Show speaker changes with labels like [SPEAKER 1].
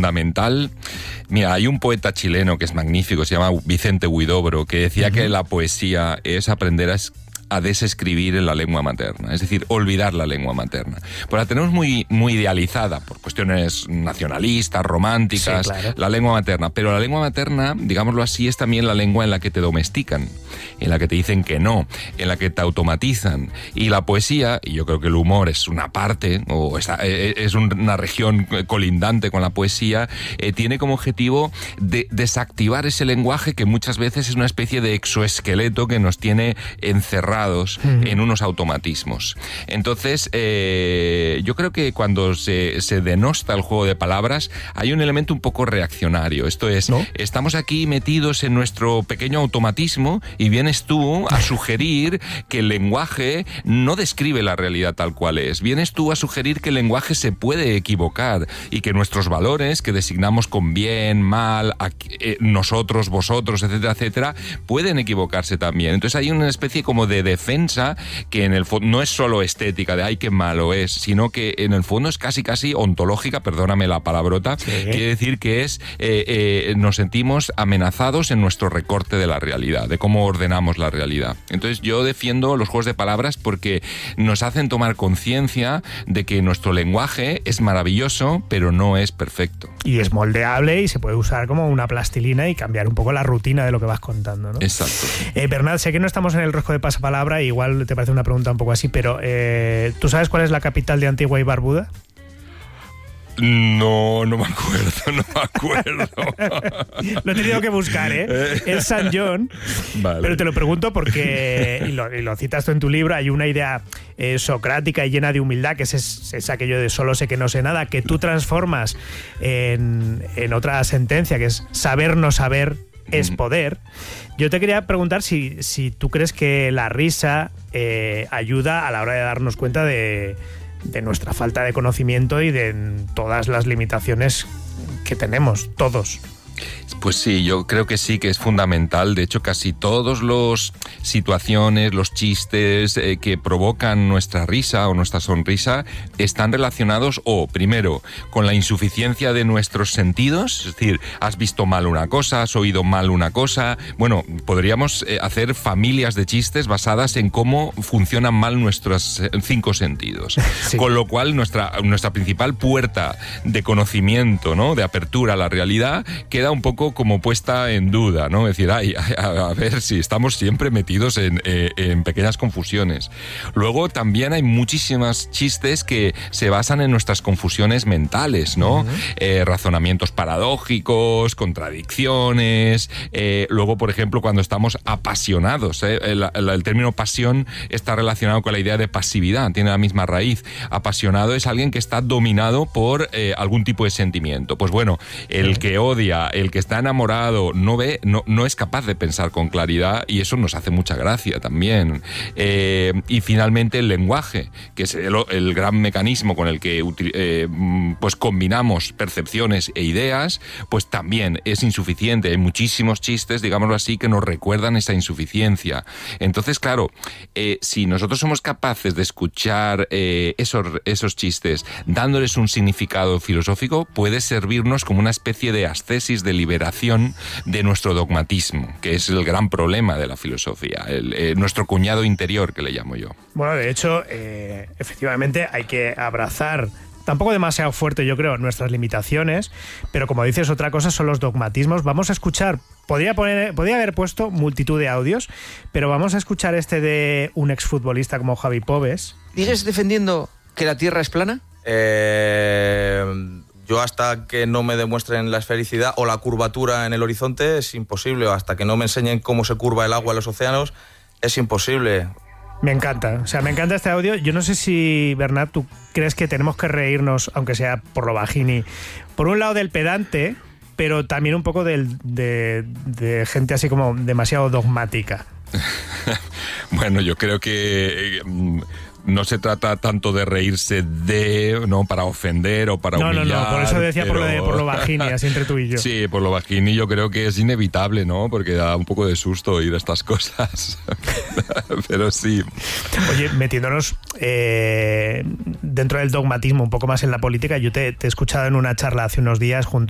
[SPEAKER 1] fundamental. Mira, hay un poeta chileno que es magnífico, se llama Vicente Huidobro, que decía que la poesía es aprender a desescribir en la lengua materna, es decir, olvidar la lengua materna. Pues la tenemos muy idealizada por cuestiones nacionalistas, románticas, sí, claro, la lengua materna, pero la lengua materna, digámoslo así, es también la lengua en la que te domestican, en la que te dicen que no, en la que te automatizan. Y la poesía, y yo creo que el humor es una parte, o es una región colindante con la poesía, tiene como objetivo desactivar ese lenguaje que muchas veces es una especie de exoesqueleto que nos tiene encerrados en unos automatismos. Entonces, yo creo que cuando se denosta el juego de palabras, hay un elemento un poco reaccionario. Esto es, ¿no? Estamos aquí metidos en nuestro pequeño automatismo y vienes tú a sugerir que el lenguaje no describe la realidad tal cual es. Vienes tú a sugerir que el lenguaje se puede equivocar y que nuestros valores, que designamos con bien, mal, nosotros, vosotros, etcétera, etcétera, pueden equivocarse también. Entonces hay una especie como de defensa que en el fondo no es solo estética de ay qué malo es, sino que en el fondo es casi ontológica, perdóname la palabrota, sí. Quiere decir que es nos sentimos amenazados en nuestro recorte de la realidad, de cómo ordenamos la realidad. Entonces yo defiendo los juegos de palabras porque nos hacen tomar conciencia de que nuestro lenguaje es maravilloso, pero no es perfecto.
[SPEAKER 2] Y es moldeable y se puede usar como una plastilina y cambiar un poco la rutina de lo que vas contando, ¿no?
[SPEAKER 1] Exacto.
[SPEAKER 2] Bernat, sé que no estamos en el rosco de pasapalabra, igual te parece una pregunta un poco así, pero ¿tú sabes cuál es la capital de Antigua y Barbuda?
[SPEAKER 1] No me acuerdo.
[SPEAKER 2] Lo he tenido que buscar, es San John. Vale. Pero te lo pregunto porque, y lo citas tú en tu libro, hay una idea socrática y llena de humildad, que es aquello de solo sé que no sé nada, que tú transformas en otra sentencia, que es saber no saber es poder. Yo te quería preguntar si tú crees que la risa ayuda a la hora de darnos cuenta de nuestra falta de conocimiento y de todas las limitaciones que tenemos, todos.
[SPEAKER 1] Pues sí, yo creo que sí, que es fundamental. De hecho, casi todas las situaciones, los chistes que provocan nuestra risa o nuestra sonrisa están relacionados primero, con la insuficiencia de nuestros sentidos, es decir, has visto mal una cosa, has oído mal una cosa. Bueno, podríamos hacer familias de chistes basadas en cómo funcionan mal nuestros 5 sentidos. Sí. Con lo cual, nuestra principal puerta de conocimiento, ¿no?, de apertura a la realidad, queda un poco como puesta en duda, ¿no? Es decir, a ver si estamos siempre metidos en pequeñas confusiones. Luego también hay muchísimos chistes que se basan en nuestras confusiones mentales, ¿no? Razonamientos paradójicos, contradicciones. Luego, por ejemplo, cuando estamos apasionados, el término pasión está relacionado con la idea de pasividad, tiene la misma raíz. Apasionado es alguien que está dominado por algún tipo de sentimiento. Pues bueno, el que odia, el que está enamorado, no es capaz de pensar con claridad, y eso nos hace mucha gracia también. Y finalmente el lenguaje, que es el gran mecanismo con el que pues combinamos percepciones e ideas, pues también es insuficiente. Hay muchísimos chistes, digámoslo así, que nos recuerdan esa insuficiencia. Entonces, claro, si nosotros somos capaces de escuchar esos chistes dándoles un significado filosófico, puede servirnos como una especie de ascesis, de liberación de nuestro dogmatismo, que es el gran problema de la filosofía, nuestro cuñado interior, que le llamo yo.
[SPEAKER 2] Bueno, de hecho, efectivamente hay que abrazar, tampoco demasiado fuerte, yo creo, nuestras limitaciones, pero como dices, otra cosa son los dogmatismos. Vamos a escuchar, podría haber puesto multitud de audios, pero vamos a escuchar este de un exfutbolista como Javi Pobes.
[SPEAKER 3] ¿Sigues defendiendo que la Tierra es plana?
[SPEAKER 4] Yo hasta que no me demuestren la esfericidad o la curvatura en el horizonte es imposible, o hasta que no me enseñen cómo se curva el agua en los océanos es imposible.
[SPEAKER 2] Me encanta este audio. Yo no sé si, Bernat, tú crees que tenemos que reírnos, aunque sea por lo bajini, por un lado del pedante, pero también un poco de gente así como demasiado dogmática.
[SPEAKER 1] Bueno, yo creo que no se trata tanto de reírse ¿no?, para ofender o para humillar.
[SPEAKER 2] No, por eso decía, pero por lo bajini, así entre tú y yo.
[SPEAKER 1] Sí, por lo bajini yo creo que es inevitable, ¿no?, porque da un poco de susto oír estas cosas. Pero sí.
[SPEAKER 2] Oye, metiéndonos dentro del dogmatismo un poco más en la política, yo te he escuchado en una charla hace unos días junto